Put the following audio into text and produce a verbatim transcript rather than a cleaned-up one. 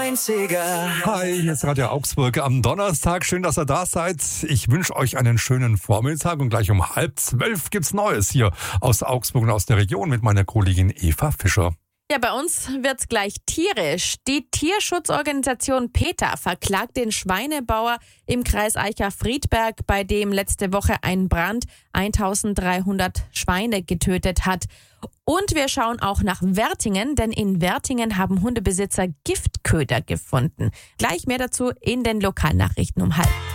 neunziger. Hi, hier ist Radio Augsburg am Donnerstag. Schön, dass ihr da seid. Ich wünsche euch einen schönen Vormittag und gleich um halb zwölf gibt's Neues hier aus Augsburg und aus der Region mit meiner Kollegin Eva Fischer. Ja, bei uns wird's gleich tierisch. Die Tierschutzorganisation PETA verklagt den Schweinebauer im Kreis Eicha-Friedberg, bei dem letzte Woche ein Brand eintausenddreihundert Schweine getötet hat. Und wir schauen auch nach Wertingen, denn in Wertingen haben Hundebesitzer Giftköder gefunden. Gleich mehr dazu in den Lokalnachrichten um halb.